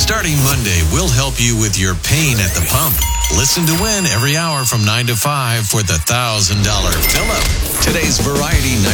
Starting Monday, we'll help you with your pain at the pump. Listen to Win every hour from 9 to 5 for the $1,000 fill-up. Today's Variety